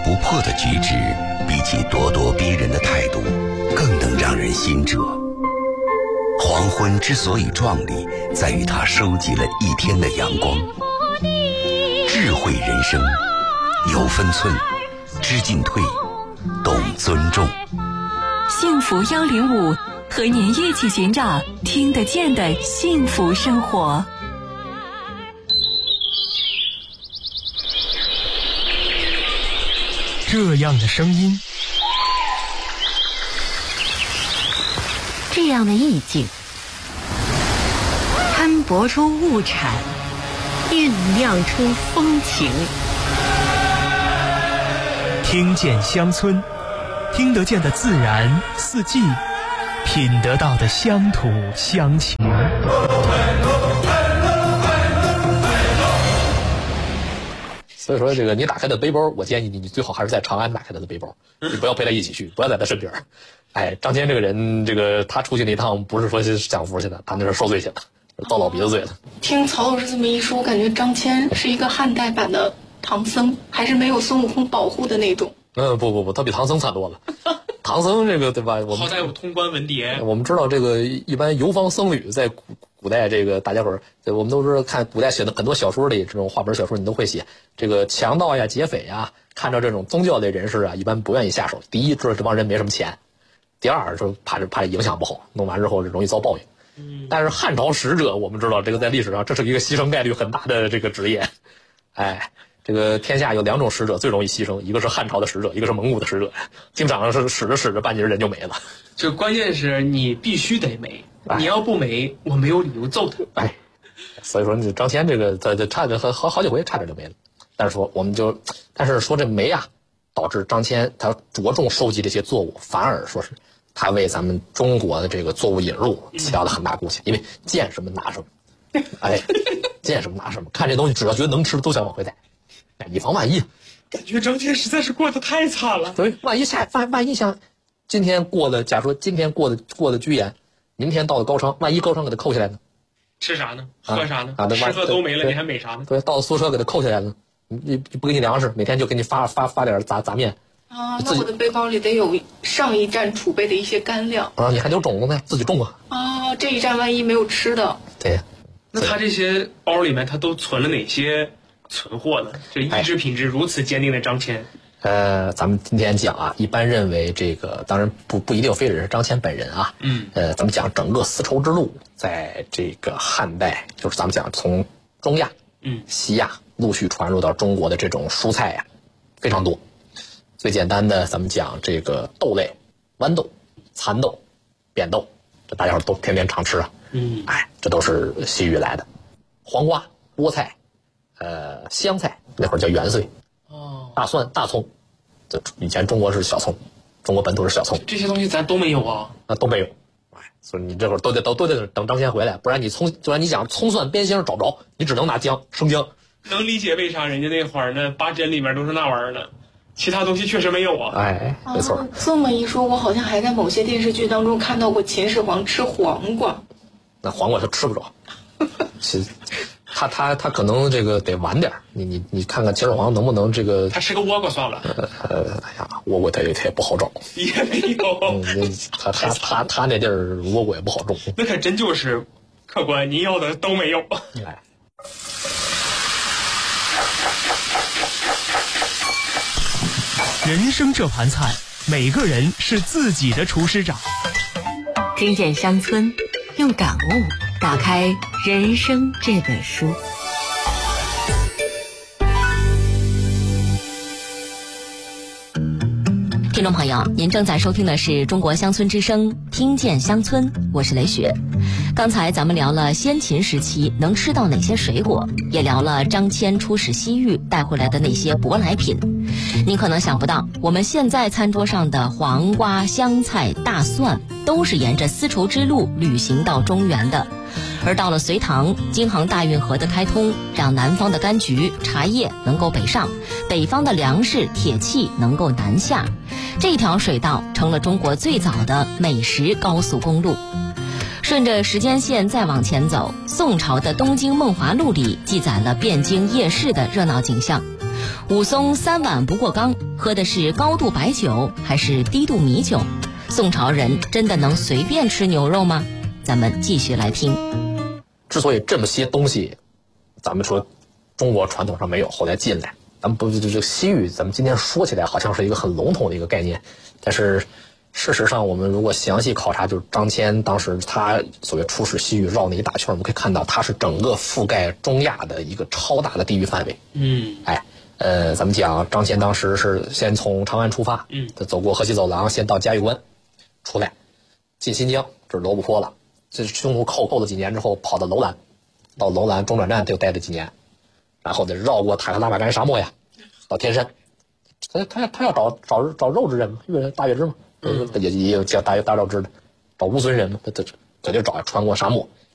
不破的举止，比起咄咄逼人的态度，更能让人心折。黄昏之所以壮丽，在于它收集了一天的阳光。智慧人生，有分寸，知进退，懂尊重。 幸福105，和您一起寻找听得见的幸福生活。 这样的声音， 这样的意境，摊薄出物产，酝酿出风情。 听见乡村，听得见的自然四季，品得到的乡土乡情。 所以说，这个你打开的背包，我建议你最好还是在长安打开他的背包，你不要陪他一起去，不要在他身边。哎，张骞这个人，这个他出去那趟不是说是享福去的，他那是受罪去的，遭老鼻子罪了。 听曹老师这么一说，我感觉张骞是一个汉代版的唐僧，还是没有孙悟空保护的那种。 不，他比唐僧惨多了。唐僧这个对吧？我们好歹有通关文牒。 我们知道这个一般游方僧侣在古代，这个大家伙儿，我们都知道看古代写的很多小说里，这种话本小说你都会写，这个强盗呀、劫匪呀，看着这种宗教类人士啊，一般不愿意下手。第一，知道这帮人没什么钱；第二，就怕影响不好，弄完之后容易遭报应。但是汉朝使者，我们知道这个在历史上这是一个牺牲概率很大的这个职业。哎，这个天下有2种使者最容易牺牲，一个是汉朝的使者，一个是蒙古的使者。经常是使着半截人就没了。 这关键是你必须得没，你要不没，我没有理由揍他。 哎，所以说你张骞这个他差点好几回差点就没了。但是说这没啊，导致张骞他着重收集这些作物，反而说是他为咱们中国的这个作物引入起到了很大贡献。因为见什么拿什么，哎，见什么拿什么，看这东西只要觉得能吃都想往回带，哎，以防万一。 感觉张骞实在是过得太惨了。 对，万一像今天过的，假如说今天过的居延，明天到了高昌，万一高昌给他扣下来呢？ 吃啥呢？喝啥呢？ 吃喝都没了，你还美啥呢？ 对，到了宿舍给他扣下来了，你不给你粮食，每天就给你发点杂面。 啊，那我的背包里得有上一站储备的一些干粮啊，你还有种子呢，自己种啊。 啊，这一站万一没有吃的。 对。 那他这些包里面他都存了哪些存货呢？这意志品质如此坚定的张骞。 咱们今天讲啊，一般认为这个当然不一定非得是张骞本人啊。咱们讲整个丝绸之路，在这个汉代，就是咱们讲从中亚、西亚陆续传入到中国的这种蔬菜呀，非常多。最简单的，咱们讲这个豆类，豌豆、蚕豆、扁豆，这大家伙都天天常吃啊。哎，这都是西域来的。黄瓜、菠菜、香菜，那会儿叫芫荽。大蒜、大葱，这以前中国是小葱，中国本土是小葱。 这些东西咱都没有啊， 都没有。哎，所以你这会儿都得等张骞回来，不然你讲葱蒜边星找不着，你只能拿生姜。 能理解为啥人家那会儿呢八珍里面都是那玩意儿呢，其他东西确实没有啊。 哎，没错。 这么一说，我好像还在某些电视剧当中看到过秦始皇吃黄瓜。 那黄瓜他吃不着，他可能这个得晚点。你看看秦始皇能不能这个？ 他吃个倭瓜算了。 哎呀，倭瓜他也不好找， 也没有。 他那地儿倭瓜也不好种。 那可真就是客官，您要的都没有。 哎。 人生这盘菜，每个人是自己的厨师长。 听见乡村，用感悟打开人生这本书。 听众朋友，您正在收听的是中国乡村之声，听见乡村，我是雷雪。刚才咱们聊了先秦时期能吃到哪些水果，也聊了张骞出使西域带回来的那些舶来品。您可能想不到，我们现在餐桌上的黄瓜、香菜、大蒜都是沿着丝绸之路旅行到中原的。而到了隋唐，京杭大运河的开通，让南方的柑橘、茶叶能够北上，北方的粮食、铁器能够南下。这条水道成了中国最早的美食高速公路。顺着时间线再往前走，宋朝的《东京梦华录》里记载了汴京夜市的热闹景象。 武松3碗不过冈，喝的是高度白酒还是低度米酒？宋朝人真的能随便吃牛肉吗？咱们继续来听。 之所以这么些东西，咱们说中国传统上没有，后来进来，咱们不这个西域，咱们今天说起来好像是一个很笼统的一个概念，但是事实上我们如果详细考察，就是张骞当时他所谓出使西域绕那一大圈，我们可以看到他是整个覆盖中亚的一个超大的地域范围。咱们讲张骞当时是先从长安出发，他走过河西走廊，先到嘉峪关，出来进新疆，这是罗布泊了。这匈奴扣了几年之后，跑到楼兰，到楼兰中转站他又待了几年，然后再绕过塔克拉玛干沙漠呀，到天山。他要找肉之人嘛，大月支嘛，也有叫大肉之的，找乌孙人嘛，他就穿过沙漠，